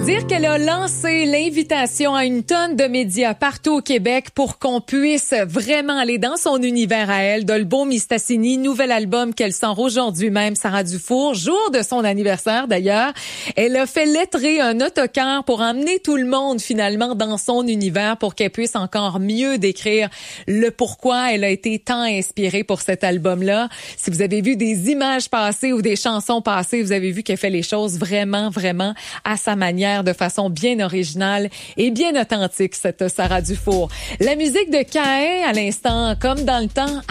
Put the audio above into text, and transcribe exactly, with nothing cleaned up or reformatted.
dire qu'elle a lancé l'invitation à une tonne de médias partout au Québec pour qu'on puisse vraiment aller dans son univers à elle. Dolbo Mistassini, nouvel album qu'elle sort aujourd'hui même, Sarah Dufour, jour de son anniversaire d'ailleurs. Elle a fait lettrer un autocar pour emmener tout le monde finalement dans son univers pour qu'elle puisse encore mieux décrire le pourquoi elle a été tant inspirée pour cet album-là. Si vous avez vu des images passées ou des chansons passées, vous avez vu qu'elle fait les choses vraiment, vraiment à sa manière, de façon bien originale et bien authentique, cette Sarah Dufour. La musique de Caïn, à l'instant, comme dans le temps,